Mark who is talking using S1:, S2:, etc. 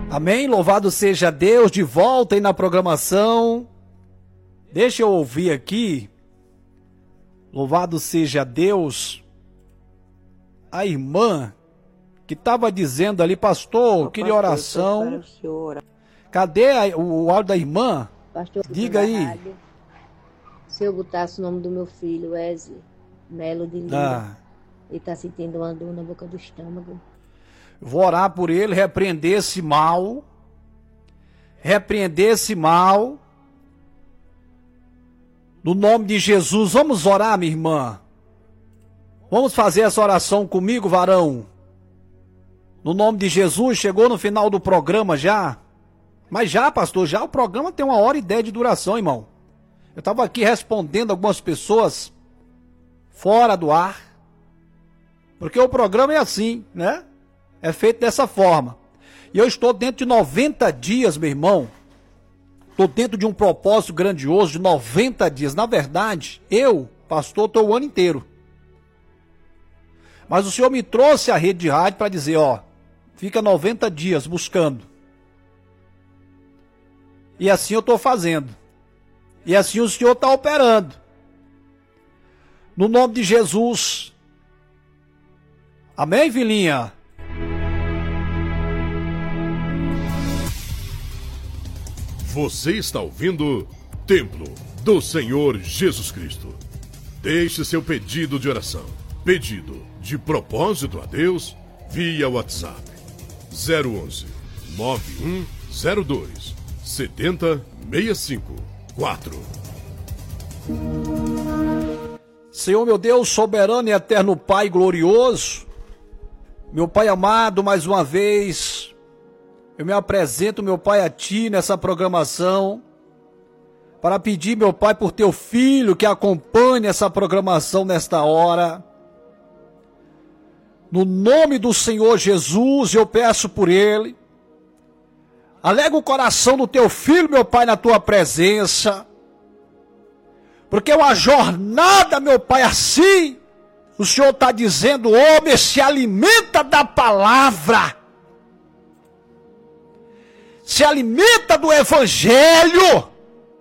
S1: Amém? Louvado seja Deus, de volta aí na programação. Deixa eu ouvir aqui. Louvado seja Deus. A irmã que estava dizendo ali, pastor, queria oração. Cadê o áudio da irmã?
S2: Pastor,
S1: diga aí.
S2: Rádio, se eu botasse o nome do meu filho, Wesley Melo de Lima, ele está sentindo uma dor na boca do estômago.
S1: Vou orar por ele, repreender esse mal. Repreender esse mal. No nome de Jesus, vamos orar, minha irmã. Vamos fazer essa oração comigo, varão. No nome de Jesus, chegou no final do programa já. Mas já, pastor, já o programa tem 1h10 de duração, irmão. Eu estava aqui respondendo algumas pessoas fora do ar. Porque o programa é assim, né? É feito dessa forma. E eu estou dentro de 90 dias, meu irmão. Estou dentro de um propósito grandioso de 90 dias. Na verdade, eu, pastor, estou o ano inteiro. Mas o Senhor me trouxe a rede de rádio para dizer, ó, fica 90 dias buscando. E assim eu estou fazendo. E assim o Senhor está operando. No nome de Jesus. Amém, filhinha?
S3: Você está ouvindo Templo do Senhor Jesus Cristo. Deixe seu pedido de oração, pedido de propósito a Deus via WhatsApp 011 9102 7065 4.
S1: Senhor meu Deus, soberano e eterno Pai glorioso, meu Pai amado, mais uma vez, eu me apresento, meu Pai, a Ti nessa programação, para pedir, meu Pai, por Teu Filho que acompanhe essa programação nesta hora. No nome do Senhor Jesus, eu peço por Ele. Alega o coração do Teu Filho, meu Pai, na Tua presença. Porque é uma jornada, meu Pai, assim. O Senhor está dizendo, homem, se alimenta da palavra. Se alimenta do Evangelho.